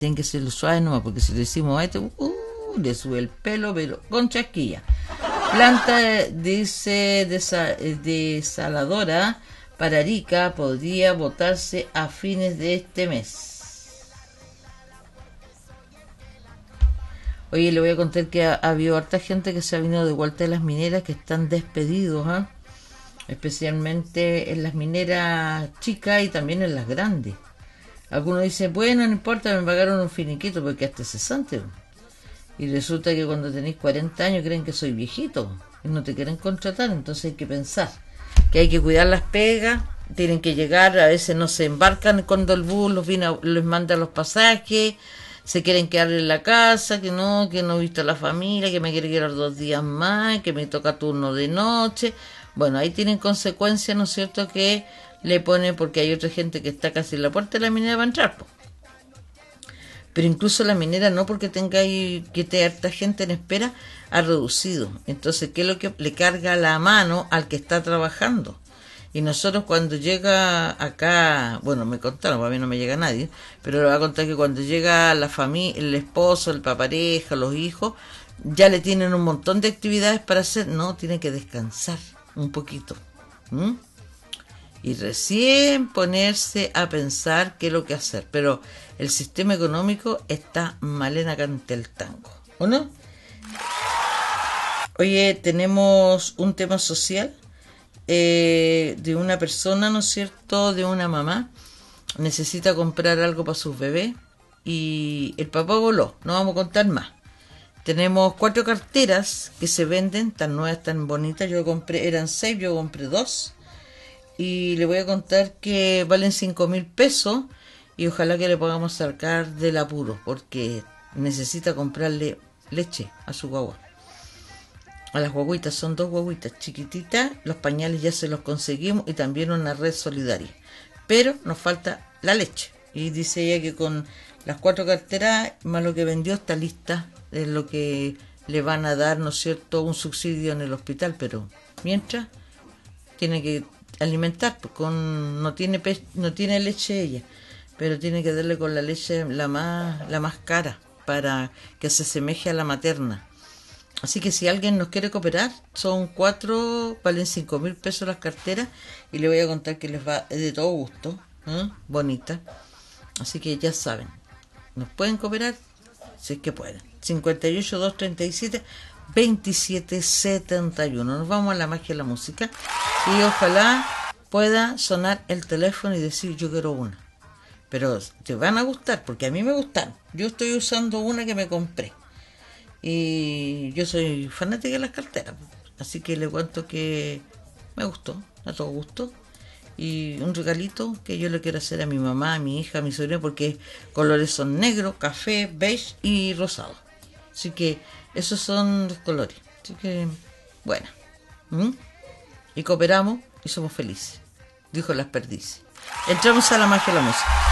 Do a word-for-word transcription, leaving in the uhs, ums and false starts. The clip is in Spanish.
Tienen que ser suaves nomás, porque si le decimos a este, uh, le sube el pelo, pero con chasquilla. Planta, dice, desa, desaladora para Arica podría votarse a fines de este mes. Oye, le voy a contar que ha, ha habido harta gente que se ha venido de vuelta de las mineras que están despedidos, ¿eh? Especialmente en las mineras chicas y también en las grandes. Algunos dicen, bueno, no importa, me pagaron un finiquito porque hasta cesante. Y resulta que cuando tenéis cuarenta años creen que soy viejito y no te quieren contratar. Entonces hay que pensar que hay que cuidar las pegas, tienen que llegar, a veces no se embarcan cuando el bus los, viene a, les manda los pasajes, se quieren quedar en la casa, que no, que no he visto a la familia, que me quiere quedar dos días más, que me toca turno de noche. Bueno, ahí tienen consecuencias, ¿no es cierto?, que le pone, porque hay otra gente que está casi en la puerta de la minera para entrar, po. Pero incluso la minera, no porque tenga ahí que tener harta gente en espera, ha reducido. Entonces, ¿qué es lo que le carga la mano al que está trabajando? Y nosotros cuando llega acá, bueno, me contaron, para mí no me llega nadie, pero le voy a contar que cuando llega la familia, el esposo, el papareja, los hijos, ya le tienen un montón de actividades para hacer. No, tiene que descansar un poquito. ¿Mm? Y recién ponerse a pensar qué es lo que hacer. Pero el sistema económico está malena cante el tango, ¿o no? Oye, tenemos un tema social eh, de una persona, ¿no es cierto?, de una mamá. Necesita comprar algo para sus bebés y el papá voló. No vamos a contar más. Tenemos cuatro carteras que se venden, tan nuevas, tan bonitas. Yo compré, eran seis, yo compré dos. Y le voy a contar que valen cinco mil pesos y ojalá que le podamos sacar del apuro porque necesita comprarle leche a su guagua. A las guaguitas, son dos guaguitas chiquititas, los pañales ya se los conseguimos y también una red solidaria. Pero nos falta la leche. Y dice ella que con las cuatro carteras, más lo que vendió, está lista de lo que le van a dar, ¿no es cierto?, un subsidio en el hospital. Pero mientras, tiene que alimentar, pues con no tiene pe no tiene leche ella, pero tiene que darle con la leche la más la más cara para que se asemeje a la materna. Así que si alguien nos quiere cooperar, son cuatro, valen cinco mil pesos las carteras y le voy a contar que les va de todo gusto, ¿eh? Bonita. Así que ya saben, nos pueden cooperar si es que pueden. cincuenta y ocho, doscientos treinta y siete, veintisiete setenta y uno. Nos vamos a la magia de la música y ojalá pueda sonar el teléfono y decir yo quiero una. Pero te van a gustar porque a mí me gustan. Yo estoy usando una que me compré y yo soy fanática de las carteras, así que le cuento que me gustó, a todo gusto, y un regalito que yo le quiero hacer a mi mamá, a mi hija, a mi sobrina, porque colores son negro, café, beige y rosado. Así que esos son los colores. Así que, bueno. ¿Mm? Y cooperamos y somos felices. Dijo las perdices. Entramos a la magia de la música.